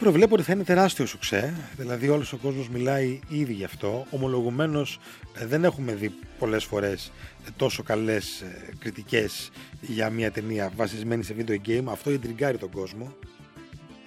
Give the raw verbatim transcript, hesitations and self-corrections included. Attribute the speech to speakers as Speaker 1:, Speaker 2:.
Speaker 1: κείμενο βλέπω ότι θα είναι τεράστιο σουξέ, δηλαδή όλος ο κόσμος μιλάει ήδη γι' αυτό. Ομολογουμένως δεν έχουμε δει πολλές φορές τόσο καλές κριτικές για μια ταινία βασισμένη σε video game. Αυτό εντριγκάρει τον κόσμο.